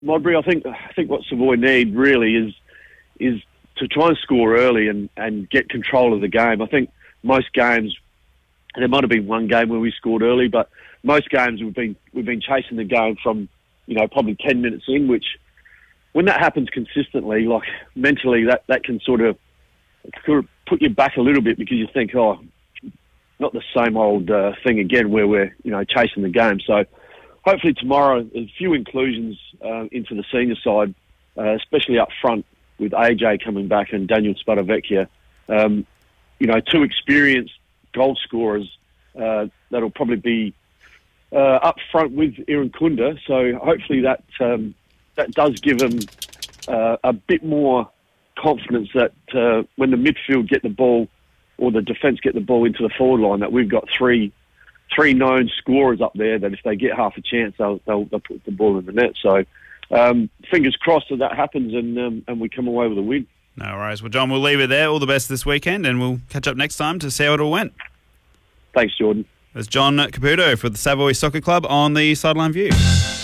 Modbury, I think what Savoy need really is to try and score early and get control of the game. I think most games, there might have been one game where we scored early, but most games we've been chasing the game from, probably 10 minutes in, which when that happens consistently, like mentally that can sort of put you back a little bit, because you think, not the same old thing again where we're, chasing the game. So hopefully tomorrow, there's a few inclusions into the senior side, especially up front with AJ coming back and Daniel Spadavecchia. Two experienced goal scorers that'll probably be up front with Irukunda. So hopefully that does give them a bit more confidence that when the midfield get the ball or the defence get the ball into the forward line, that we've got three known scorers up there that if they get half a chance, they'll put the ball in the net. So fingers crossed that happens and we come away with a win. No worries. Well, John, we'll leave it there. All the best this weekend, and we'll catch up next time to see how it all went. Thanks, Jordan. There's John Caputo for the Savoy Soccer Club on the Sideline View.